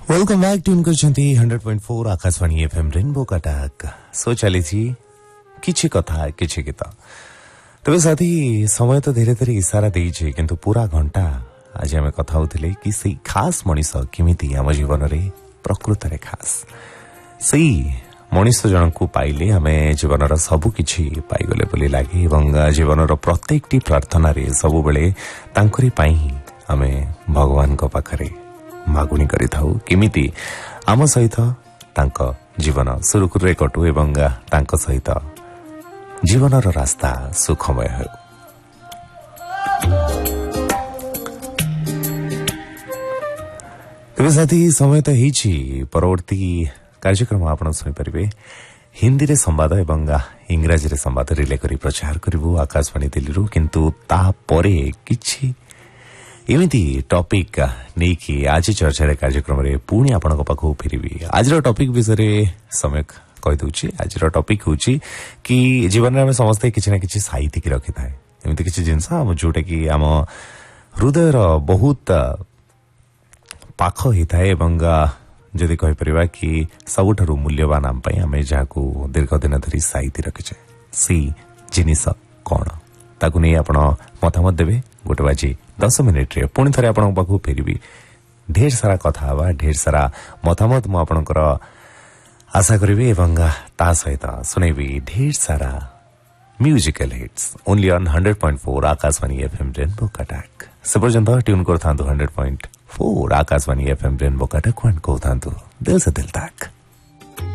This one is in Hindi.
Welcome back tune करछंती 100.4 Akashvani FM rainbow कटाक सो चली किछि कथा किछि गीत तबे साथी समय तो धीरे धीरे इशारा देई छै किंतु पूरा घंटा आज हमें कथा होतिले कि सही खास मनीष किमिति हम जीवन रे प्रकृत रे खास सही मनीष जन को पाइले हमें जीवन रो सब किछि पाई गले बोली लागे एवं जीवन रो प्रत्येकटी प्रार्थना रे सब बेले तांकरी पाई हमें भगवान को पाखरे मागुणी करि थाउ किमिति आम सहित तांक जीवन सुरुखुरे कटु एवं तांक सहित जीवनर रास्ता सुखमय हो। तेज साथी समय तो हिची परवर्ती कार्यक्रम आपण सुनि परिबे हिंदी रे संवाद एवं इंग्रजी रे संवाद रिले करी प्रचार करिवु आकाशवाणी दिल्ली किंतु ता परे किछि एमिति टॉपिक नहीं कि आज चर्चा कार्यक्रम रे पुणी आपण पाखु फेरबी आज टॉपिक विषय समय कहि दउची आज टॉपिक होची कि जीवन में समस्त किछि ना किछि साहित्य की रखि थाए एमिति किछि जिंस हम जोटा कि हम हृदय रो बहुत पाख हि थाए एवं जदि कहि परिबा कि सबुठारु मूल्यवान हम पई हमें जाको दीर्घ दिन धरि साहित्य रखिछे सी जिनिस कोन ताकु नै आपण मतामत देबे गोटे बाजी 10 मिनिट रे पुणी थरे आपण पाखु फेरबी ढेर सारा कथा हवा ढेर सारा मतामत मु आपणकर आशा करिबी एवं ता सहित सुनेबी ढेर सारा musical hits only on 100.4 Akashvani FM rainbow कटाक से पर्यंत ट्यून करथांतु 100.4 आकाशवाणी एफएम रेनबो कटाक वन कोथांतु दिल से दिल तक।